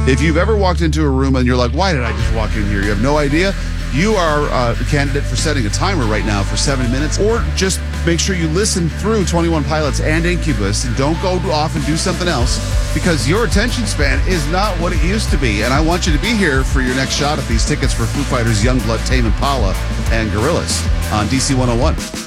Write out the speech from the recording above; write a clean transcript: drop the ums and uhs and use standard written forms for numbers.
If you've ever walked into a room and you're like, why did I just walk in here? You have no idea. You are a candidate for setting a timer right now for 7 minutes, or just make sure you listen through 21 Pilots and Incubus and don't go off and do something else, because your attention span is not what it used to be. And I want you to be here for your next shot at these tickets for Foo Fighters, Youngblood, Tame Impala, and Gorillaz on DC 101.